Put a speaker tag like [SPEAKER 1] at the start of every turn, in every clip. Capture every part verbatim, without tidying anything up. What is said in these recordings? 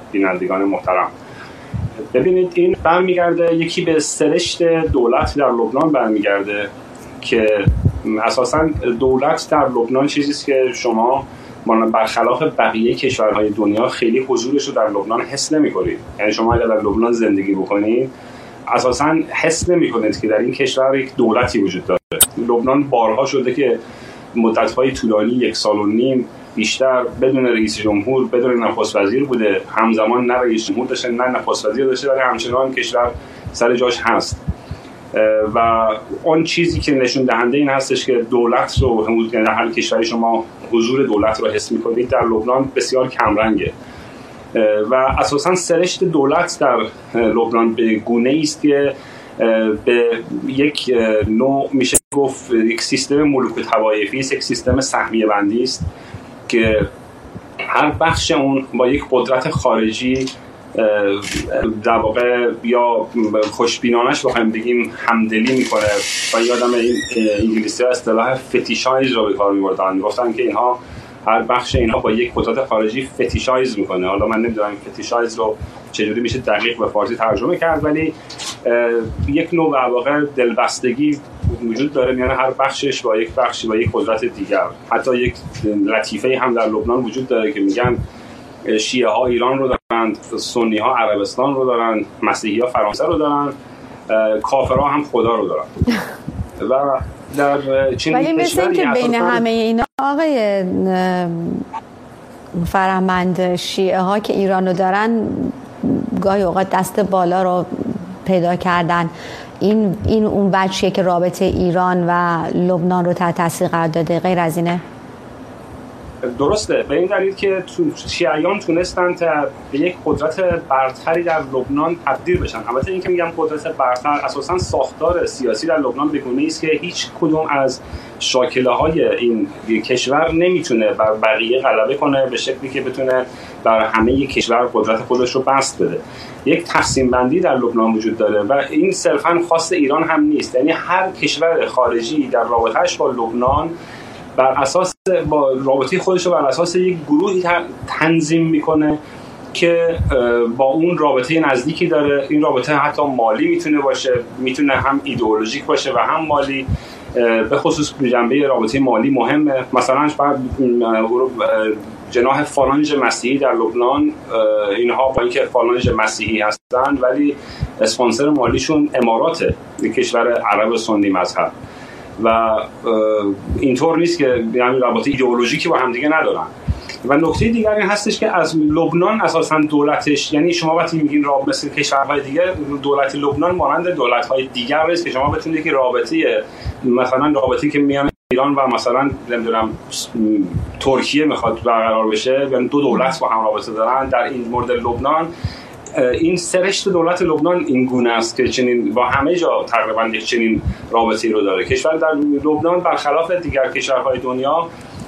[SPEAKER 1] بینندگان محترم. ببینید این برمیگرده یکی به سرشت دولت در لبنان برمیگرده که اساساً دولت در لبنان چیزی است که شما برخلاف بقیه کشورهای دنیا خیلی حضورش رو در لبنان حس نمی‌کنید. یعنی شما اگر در لبنان زندگی بکنید اساساً حس نمی‌کنید که در این کشور یک دولتی وجود داره. لبنان بارها شده که مدت‌های طولانی یک سال و نیم بیشتر بدون رئیس جمهور، بدون نخست وزیر بوده. همزمان نه رئیس جمهور داشته نه نخست وزیر داشته، ولی همچنان کشور سر جاش هست. و اون چیزی که نشون دهنده این هستش که دولت رو در هر کشوری شما حضور دولت رو حس می‌کنید، در لبنان بسیار کمرنگه و اساساً سرشت دولت در لبنان به گونه‌ای است که به یک نوع میشه گفت یک سیستم ملوک طوایفی است، یک سیستم سهمیه بندی است که هر بخش اون با یک قدرت خارجی در واقع یا خوشبینانش بخوایم بگیم همدلی میکنه. و یادم این انگلیسی ها اصطلاح فتیشایز رو به کار میبردن، گفتن که اینها هر بخش اینها با یک قدرت خارجی فتیشایز میکنه. حالا من نمیدونم فتیشایز رو چجوری میشه دقیق به فارسی ترجمه کرد، ولی یک نوع در واقع دلبستگی وجود داره میان هر بخشش با یک بخشی با یک قدرت دیگر. حتی یک لطیفه هم در لبنان وجود داره که میگن شیعه ها ایران رو دارند، سنی ها عربستان رو دارند، مسیحی ها فرانسه رو دارند، کافرها هم خدا رو دارند. و در چنین
[SPEAKER 2] ولی مثل این که بین همه اینا آقای فرهمند، شیعه ها که ایران رو دارن گاهی اوقات دست بالا رو پیدا کردن. این این اون بچیه که رابطه ایران و لبنان رو تحت تاثیر قرار داده، غیر از اینه؟
[SPEAKER 1] درسته، به این دلیل که شیعیان تونستن به یک قدرت برتری در لبنان تبدیل بشن. البته این که میگم قدرت برتر، اساسا ساختار سیاسی در لبنان به گونه‌ای است که هیچ کدوم از شاکله‌های این کشور نمیتونه بر بقیه غلبه کنه به شکلی که بتونه بر همه کشور قدرت خودش رو بسط بده. یک تقسیم بندی در لبنان وجود داره و این صرفاً خاص ایران هم نیست. یعنی هر کشور خارجی در رابطه‌اش با لبنان بر اساس با رابطه خودش رو بر اساس یک گروهی تنظیم میکنه که با اون رابطه نزدیکی داره. این رابطه حتی مالی میتونه باشه، میتونه هم ایدئولوژیک باشه و هم مالی. به خصوص جنبه رابطه مالی مهمه. مثلا جناح فالانژ مسیحی در لبنان، اینها با اینکه فالانژ مسیحی هستن ولی اسپانسر مالیشون اماراته، یک کشور عرب سنی مذهب، و اینطور نیست که یعنی رابطه ایدئولوژیکی با هم دیگه ندارن. و نکته دیگر این هستش که از لبنان اساسا دولتش، یعنی شما وقتی میگین رابطه مثل کشورهای دیگه، دولت لبنان مانند دولت‌های دیگر نیست که شما بتونید که رابطه مثلا رابطه‌ای که میان ایران و مثلا نمیدونم ترکیه میخواد برقرار بشه، یعنی دو دولت با هم رابطه دارن. در این مورد لبنان این سرشت دولت لبنان این گونه است که چنین با همه جا تقریبا یک چنین رابطه‌ای رو داره. کشور در لبنان برخلاف دیگر کشورهای دنیا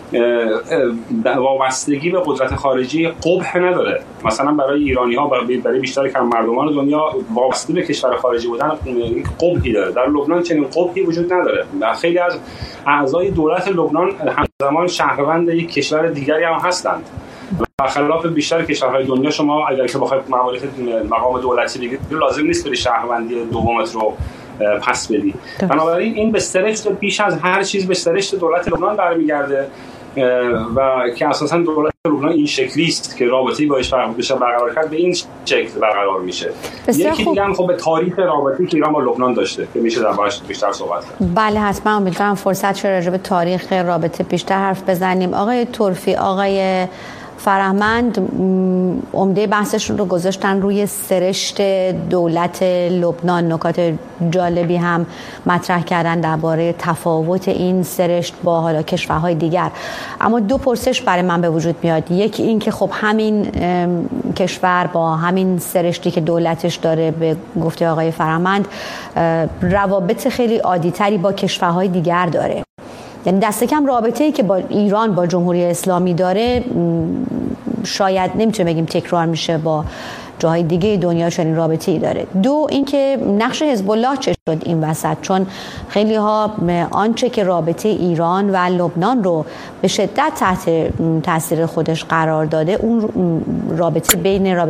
[SPEAKER 1] وابستگی به قدرت خارجی قبح نداره. مثلا برای ایرانی‌ها برای بیشتر کم مردمان دنیا وابسته به کشور خارجی بودن یک قبحی داره. در لبنان چنین قبحی وجود نداره. خیلی از اعضای دولت لبنان همزمان شهروند یک کشور دیگری هم هستند. برخلاف بیشتر کشورهای دنیا شما اگر که بخواید مملکت مقام دولتی بگیرید لازم نیست بری شهروندی دومت رو پس بدی. بنابراین این به سرشت بیش از هر چیز به سرشت دولت لبنان برمیگرده و که اساسا دولت لبنان این شکلی است که رابطه‌ای باهاش بشه برقرار کرد به این شکل برقرار میشه. یکی دیگه هم خب به تاریخ رابطه‌ای که ایران با لبنان داشته که میشه در باهاش بیشتر صحبت کرد.
[SPEAKER 2] بله حتما، امیدوارم فرصت شه راجع به تاریخ رابطه بیشتر حرف بزنیم. آقای طرفی، آقای فرهمند عمده بحثشون رو گذاشتن روی سرشت دولت لبنان. نکات جالبی هم مطرح کردن درباره تفاوت این سرشت با حالا کشورهای دیگر. اما دو پرسش برای من به وجود میاد. یکی این که خب همین کشور با همین سرشتی که دولتش داره، به گفته آقای فرهمند، روابط خیلی عادی‌تری با کشورهای دیگر داره. یعنی دست کم رابطه‌ای که با ایران با جمهوری اسلامی داره شاید نمیتونه بگیم تکرار میشه با جاهای دیگه دنیا، چنین رابطه‌ای داره. دو اینکه نقش حزب الله چه شد این وسط، چون خیلی ها آنچه که رابطه ایران و لبنان رو به شدت تحت تاثیر خودش قرار داده، اون رابطه بین رابطه